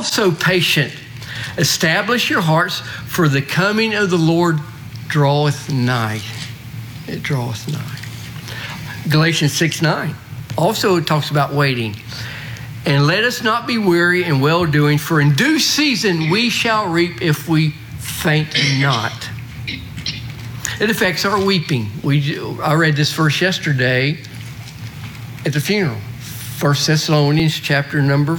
also patient. Establish your hearts, for the coming of the Lord draweth nigh. It draweth nigh. Galatians 6:9 also talks about waiting. And let us not be weary in well-doing, for in due season we shall reap if we faint not. It affects our weeping. I read this verse yesterday at the funeral. 1 Thessalonians chapter number,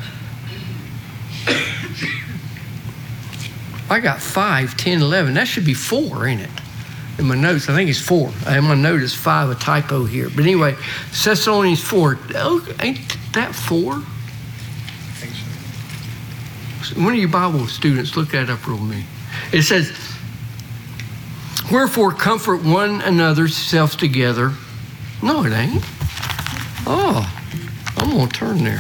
I got 5, 10, 11. That should be 4, ain't it? In my notes, I think it's 4. I have my note is 5, a typo here. But anyway, Thessalonians 4. Oh, ain't that 4? I think so. One of you Bible students, look that up real me. It says, wherefore comfort one another's selves together. No, it ain't. Oh, I'm going to turn there.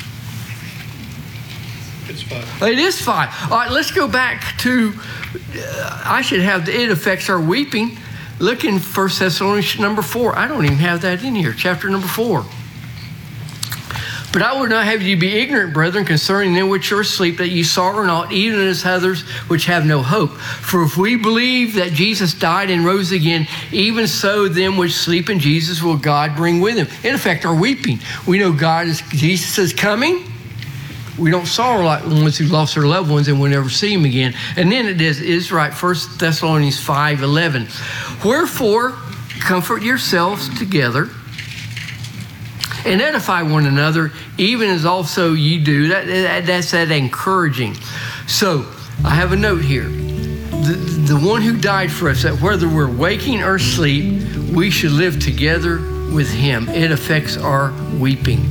It's 5. It is 5. All right, let's go back to, I should have, it affects our weeping. Look in 1 Thessalonians number 4. I don't even have that in here, chapter number 4. But I would not have you be ignorant, brethren, concerning them which are asleep, that ye sorrow not, even as others which have no hope. For if we believe that Jesus died and rose again, even so them which sleep in Jesus will God bring with him. In effect, our weeping. We know Jesus is coming. We don't sorrow like the ones who lost their loved ones and will never see him again. And then it is right, 1 Thessalonians 5:11. Wherefore, comfort yourselves together and edify one another, even as also ye do. That's that encouraging. So I have a note here. The one who died for us, that whether we're waking or asleep, we should live together with him. It affects our weeping.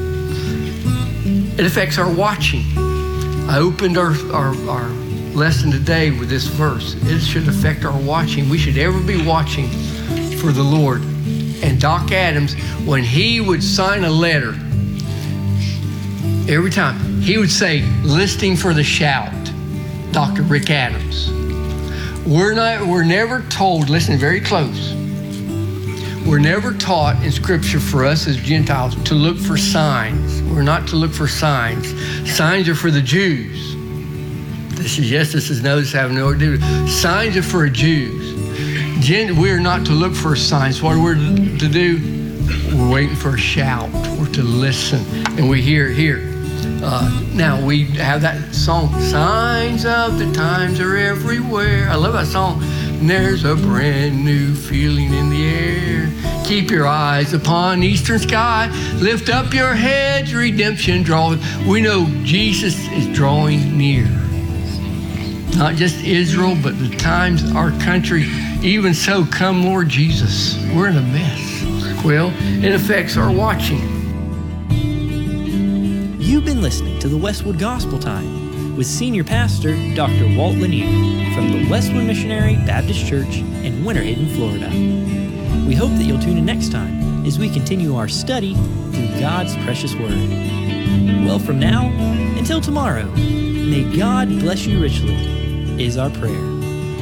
It affects our watching. I opened our lesson today with this verse. It should affect our watching. We should ever be watching for the Lord. And Doc Adams, when he would sign a letter, every time he would say, listening for the shout, Dr. Rick Adams. We're never told, listen very close, we're never taught in Scripture for us as Gentiles to look for signs. We're not to look for signs. Signs are for the Jews. This is yes, this is no, this have no to do. Signs are for Jews. We're not to look for signs. What we're to do, we're waiting for a shout. We're to listen. And we hear here. Now we have that song, signs of the times are everywhere. I love that song. And there's a brand new feeling in the air. Keep your eyes upon eastern sky. Lift up your heads, redemption drawing. We know Jesus is drawing near. Not just Israel, but the times, our country. Even so, come Lord Jesus. We're in a mess. Well, it affects our watching. You've been listening to the Westwood Gospel Time with Senior Pastor Dr. Walt Lanier from the Westwood Missionary Baptist Church in Winter Haven, Florida. We hope that you'll tune in next time as we continue our study through God's precious Word. Well, from now until tomorrow, may God bless you richly, is our prayer.